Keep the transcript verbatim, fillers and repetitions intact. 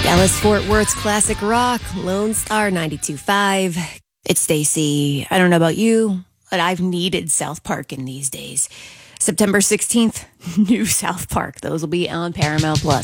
Dallas Fort Worth's classic rock, Lone Star ninety-two point five. It's Stacy. I don't know about you, but I've needed South Park in these days. September sixteenth, new South Park. Those will be on Paramount Plus.